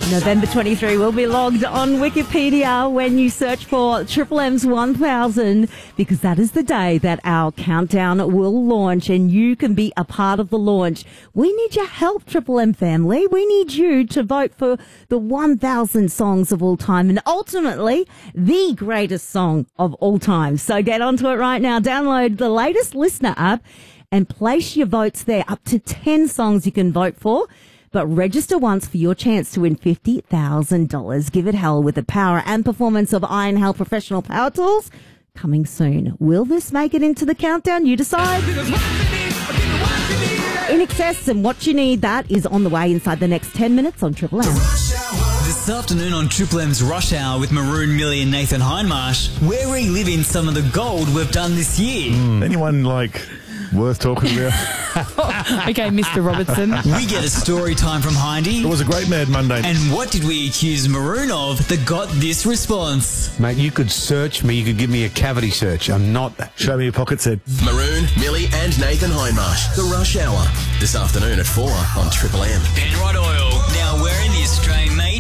November 23 will be logged on Wikipedia when you search for Triple M's 1000, because that is the day that our countdown will launch and you can be a part of the launch. We need your help, Triple M family. We need you to vote for the 1000 songs of all time and ultimately the greatest song of all time. So get onto it right now. Download the latest Listener app and place your votes there. Up to 10 songs you can vote for. But register once for your chance to win $50,000. Give it hell with the power and performance of Iron Hell Professional Power Tools. Coming soon. Will this make it into the countdown? You decide. In Excess and What You Need, that is on the way inside the next 10 minutes on Triple M. This afternoon on Triple M's Rush Hour with Maroon, Millie and Nathan Hindmarsh, we're reliving some of the gold we've done this year. Anyone, worth talking about? Okay, Mr. Robertson. We get a story time from Hindy. It was a great Mad Monday. And what did we accuse Maroon of that got this response? Mate, you could search me. You could give me a cavity search. I'm not... Show me your pocket, Sid. Maroon, Millie and Nathan Hindmarsh. The Rush Hour. This afternoon at 4 on Triple M. Penrod Oil. Now we're in the Australian made